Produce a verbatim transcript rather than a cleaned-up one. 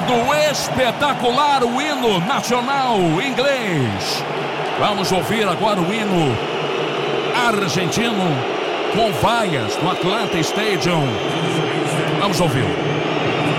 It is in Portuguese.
Lindo, espetacular o hino nacional inglês. Vamos ouvir agora o hino argentino com vaias no Atlanta Stadium. Vamos ouvir.